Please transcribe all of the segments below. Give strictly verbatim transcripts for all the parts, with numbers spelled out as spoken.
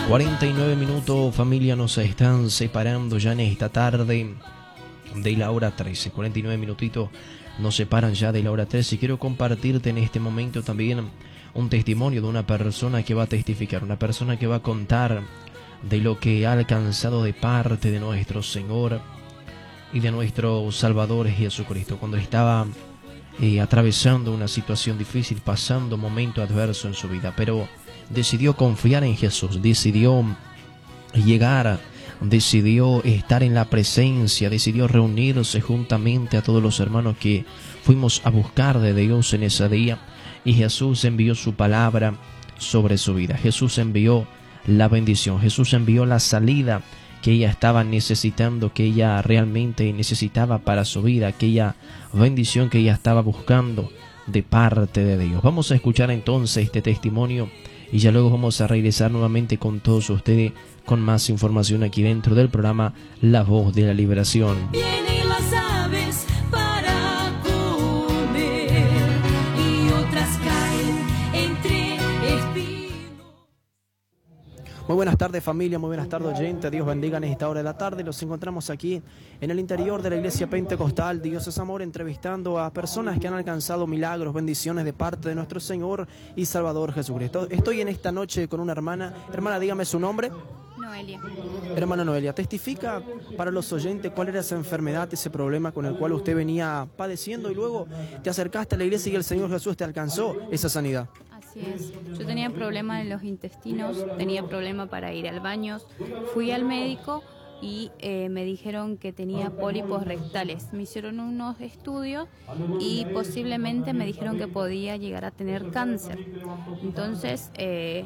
cuarenta y nueve minutos, familia, nos están separando ya en esta tarde de la hora trece. cuarenta y nueve minutitos nos separan ya de la hora trece. Y quiero compartirte en este momento también un testimonio de una persona que va a testificar, una persona que va a contar de lo que ha alcanzado de parte de nuestro Señor y de nuestro Salvador Jesucristo cuando estaba eh, atravesando una situación difícil, pasando un momento adverso en su vida, pero decidió confiar en Jesús, decidió llegar, decidió estar en la presencia, decidió reunirse juntamente a todos los hermanos que fuimos a buscar de Dios en ese día, y Jesús envió su palabra sobre su vida. Jesús envió la bendición, Jesús envió la salida que ella estaba necesitando, que ella realmente necesitaba para su vida, aquella bendición que ella estaba buscando de parte de Dios. Vamos a escuchar entonces este testimonio y ya luego vamos a regresar nuevamente con todos ustedes con más información aquí dentro del programa La Voz de la Liberación. Vienen las aves para comer y otras caen entre espinos. Muy buenas tardes, familia, muy buenas tardes, oyentes. Dios bendiga en esta hora de la tarde. Los encontramos aquí en el interior de la iglesia pentecostal Dios es Amor, entrevistando a personas que han alcanzado milagros, bendiciones de parte de nuestro Señor y Salvador Jesucristo. Estoy en esta noche con una hermana. Hermana, dígame su nombre. Noelia. Hermana Noelia, testifica para los oyentes cuál era esa enfermedad, ese problema con el cual usted venía padeciendo y luego te acercaste a la iglesia y el Señor Jesús te alcanzó esa sanidad. Así es. Yo tenía problemas en los intestinos, tenía problema para ir al baño. Fui al médico y eh, me dijeron que tenía pólipos rectales. Me hicieron unos estudios y posiblemente me dijeron que podía llegar a tener cáncer. Entonces eh,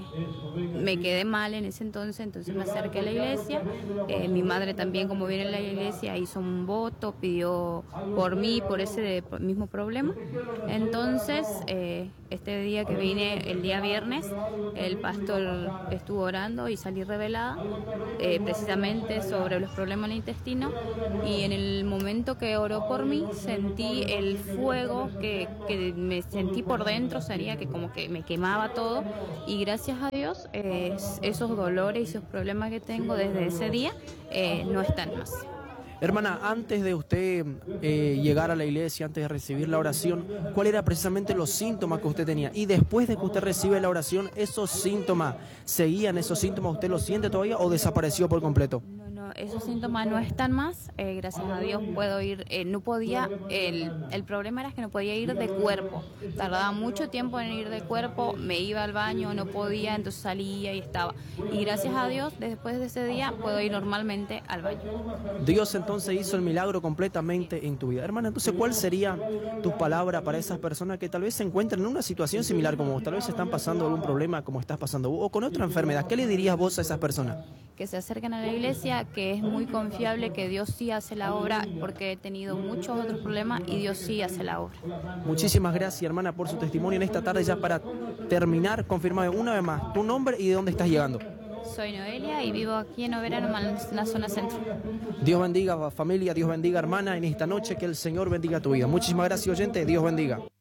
me quedé mal en ese entonces, entonces me acerqué a la iglesia. Eh, mi madre también, como viene en la iglesia, hizo un voto, pidió por mí, por ese mismo problema. Entonces eh, este día que vine, el día viernes, el pastor estuvo orando y salí revelada eh, precisamente sobre sobre los problemas del intestino, y en el momento que oró por mí sentí el fuego que, que me sentí por dentro, sería que como que me quemaba todo, y gracias a Dios eh, esos dolores y esos problemas que tengo desde ese día eh, no están más. Hermana, antes de usted eh, llegar a la iglesia, antes de recibir la oración, ¿cuál era precisamente los síntomas que usted tenía? Y después de que usted recibe la oración, ¿esos síntomas seguían, esos síntomas usted los siente todavía o desapareció por completo? No, no, esos síntomas no están más, eh, gracias a Dios puedo ir, eh, no podía, el, el problema era que no podía ir de cuerpo, tardaba mucho tiempo en ir de cuerpo, me iba al baño, no podía, entonces salía y estaba. Y gracias a Dios, después de ese día, puedo ir normalmente al baño. Dios entonces hizo el milagro completamente en tu vida. Hermana, entonces, ¿cuál sería tu palabra para esas personas que tal vez se encuentran en una situación similar como vos? Tal vez están pasando algún problema como estás pasando vos, o con otra enfermedad. ¿Qué le dirías vos a esas personas? Que se acerquen a la iglesia, que es muy confiable, que Dios sí hace la obra, porque he tenido muchos otros problemas y Dios sí hace la obra. Muchísimas gracias, hermana, por su testimonio en esta tarde. Ya para terminar, confirmame una vez más tu nombre y de dónde estás llegando. Soy Noelia y vivo aquí en Oberano, en la zona centro. Dios bendiga, familia, Dios bendiga, hermana, en esta noche, que el Señor bendiga tu vida. Muchísimas gracias, oyente, Dios bendiga.